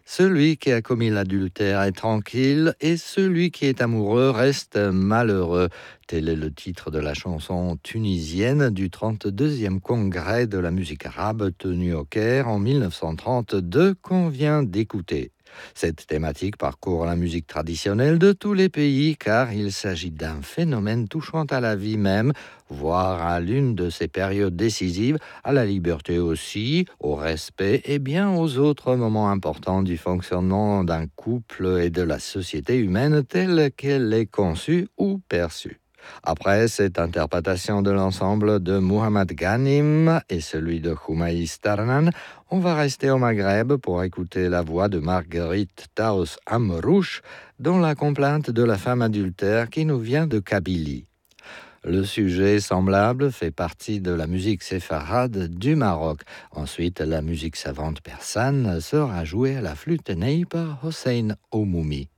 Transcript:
Celui qui a commis l'adultère est tranquille et celui qui est amoureux reste malheureux. Tel est le titre de la chanson tunisienne du 32e congrès de la musique arabe tenu au Caire en 1932 qu'on vient d'écouter. Cette thématique parcourt la musique traditionnelle de tous les pays car il s'agit d'un phénomène touchant à la vie même, voire à l'une de ces périodes décisives, à la liberté aussi, au respect et bien aux autres moments importants du fonctionnement d'un couple et de la société humaine telle qu'elle est conçue ou perçue. Après cette interprétation de l'ensemble de Mohamed Ghanim et celui de Houmaïs Tarnan, on va rester au Maghreb pour écouter la voix de Marguerite Taos Amrouche dans la complainte de la femme adultère qui nous vient de Kabylie. Le sujet semblable fait partie de la musique séfarade du Maroc. Ensuite, la musique savante persane sera jouée à la flûte ney par Hossein Oumoumi.